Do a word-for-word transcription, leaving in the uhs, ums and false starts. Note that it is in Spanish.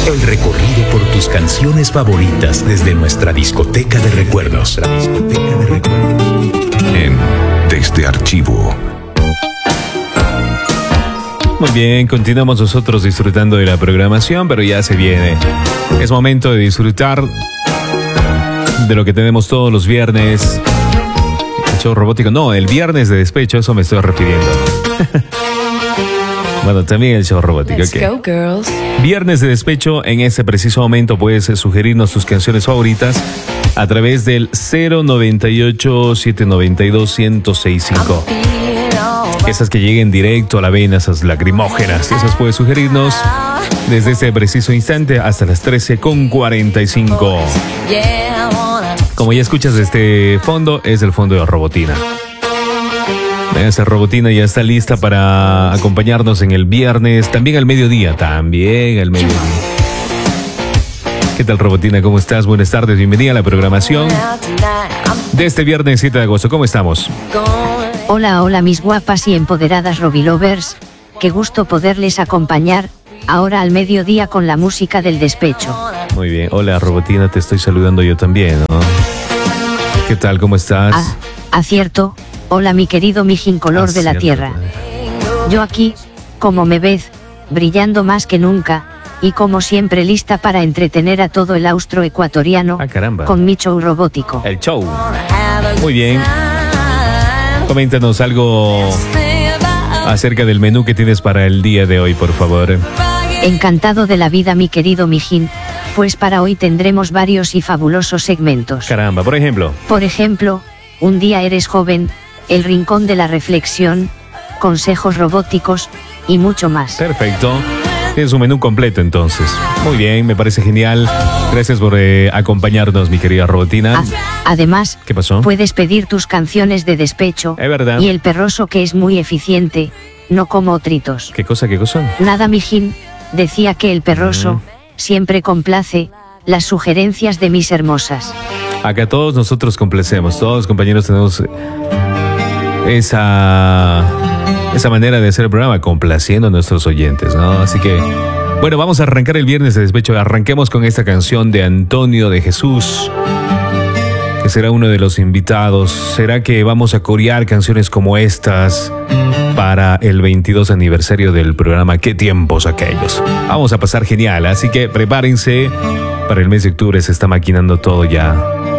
El recorrido por tus canciones favoritas desde nuestra discoteca de recuerdos. Nuestra discoteca de recuerdos. En Desde Archivo. Muy bien, continuamos nosotros disfrutando de la programación, pero ya se viene. Es momento de disfrutar de lo que tenemos todos los viernes. El show robótico, no, el viernes de despecho, eso me estoy refiriendo. Bueno, también el show robótico. Let's Okay. go, girls. Viernes de despecho, en este preciso momento puedes sugerirnos tus canciones favoritas a través del cero noventa y ocho, setecientos noventa y dos, ciento sesenta y cinco. Esas que lleguen directo a la vena, esas lacrimógenas, esas puedes sugerirnos desde este preciso instante hasta las trece con cuarenta y cinco. Como ya escuchas, este fondo es el fondo de Robotina. Esa Robotina ya está lista para acompañarnos en el viernes, también al mediodía, también al mediodía. ¿Qué tal, Robotina? ¿Cómo estás? Buenas tardes, bienvenida a la programación de este viernes siete de agosto. ¿Cómo estamos? Hola, hola mis guapas y empoderadas Robilovers, qué gusto poderles acompañar, ahora al mediodía con la música del despecho. Muy bien, hola Robotina, te estoy saludando yo también, ¿no? ¿Qué tal? ¿Cómo estás? Ah, acierto, hola mi querido mijín color Acierto, de la tierra. padre. Yo aquí, como me ves, brillando más que nunca, y como siempre lista para entretener a todo el austro ecuatoriano, Ah, caramba. con mi show robótico. El show. Muy bien. Coméntanos algo acerca del menú que tienes para el día de hoy, por favor. Encantado de la vida mi querido mijín, pues para hoy tendremos varios y fabulosos segmentos. Caramba, por ejemplo. Por ejemplo, un día eres joven, el rincón de la reflexión, consejos robóticos, y mucho más. Perfecto. Tienes un menú completo entonces. Muy bien, me parece genial. Gracias por eh, acompañarnos, mi querida Robotina. Ah, además, ¿Qué pasó? puedes pedir tus canciones de despecho, Es verdad. y el perroso que es muy eficiente, no como otritos. ¿Qué cosa, qué cosa? Nada mijín, decía que el perroso, Mm. siempre complace, las sugerencias de mis hermosas. Acá todos nosotros complacemos, todos los compañeros tenemos esa, esa manera de hacer el programa, complaciendo a nuestros oyentes, ¿no? Así que, bueno, vamos a arrancar el viernes de despecho. Arranquemos con esta canción de Antonio de Jesús, que será uno de los invitados. ¿Será que vamos a corear canciones como estas para el veintidós aniversario del programa Qué tiempos aquellos? Vamos a pasar genial, así que prepárense. Para el mes de octubre se está maquinando todo ya.